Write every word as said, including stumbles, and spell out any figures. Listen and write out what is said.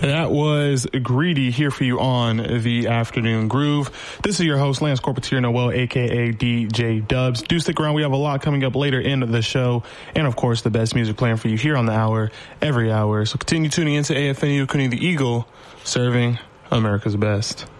That was Greedy here for you on the Afternoon Groove. This is your host, Lance Corpetier Noel, a k a. D J Dubs. Do stick around. We have a lot coming up later in the show. And, of course, the best music playing for you here on the hour, every hour. So continue tuning into A F N U, Koonie the Eagle, serving America's best.